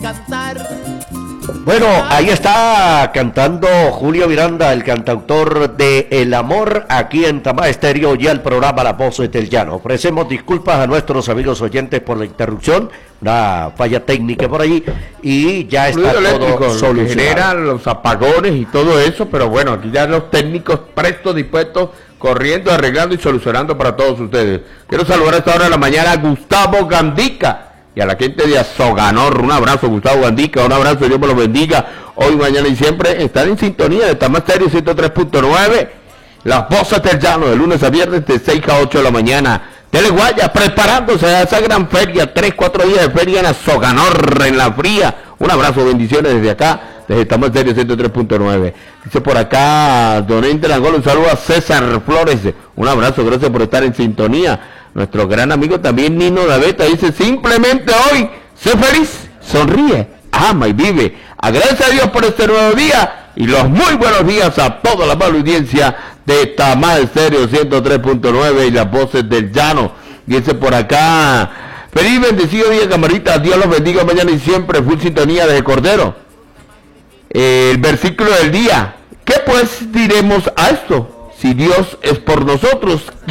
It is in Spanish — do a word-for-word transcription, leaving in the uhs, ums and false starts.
cantar. Bueno, ahí está cantando Julio Miranda, el cantautor de El Amor, aquí en Tamá Estéreo y el programa Las Voces del Llano. Ofrecemos disculpas a nuestros amigos oyentes por la interrupción, una falla técnica por ahí, y ya está todo solucionado. Generan los apagones y todo eso, pero bueno, aquí ya los técnicos prestos, dispuestos, corriendo, arreglando y solucionando para todos ustedes. Quiero saludar a esta hora de la mañana a Gustavo Gandica y a la gente de Azoganor. Un abrazo, Gustavo Gandica, un abrazo, Dios me los bendiga. Hoy, mañana y siempre están en sintonía de Tamá Estéreo ciento tres punto nueve. Las Voces del Llano, de lunes a viernes de seis a ocho de la mañana. Teleguaya, preparándose a esa gran feria, tres, cuatro días de feria en Azoganor, en La Fría. Un abrazo, bendiciones desde acá, desde Tamá Estéreo ciento tres punto nueve. Dice por acá, Don Enter Angola, un saludo a César Flores. Un abrazo, gracias por estar en sintonía. Nuestro gran amigo también Nino Daveta dice, simplemente hoy, sé feliz, sonríe, ama y vive. Agradece a Dios por este nuevo día y los muy buenos días a toda la mala audiencia de Tamá Estéreo ciento tres punto nueve y Las Voces del Llano. Dice por acá, feliz bendecido día, camarita, Dios los bendiga mañana y siempre, full sintonía desde Cordero. Eh, el versículo del día, ¿qué pues diremos a esto? Si Dios es por nosotros,